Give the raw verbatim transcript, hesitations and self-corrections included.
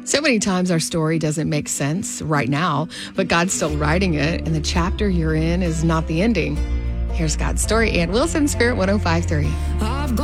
So many times our story doesn't make sense right now, but God's still writing it, and the chapter you're in is not the ending. Here's God's story, Ann Wilson, Spirit one oh five point three.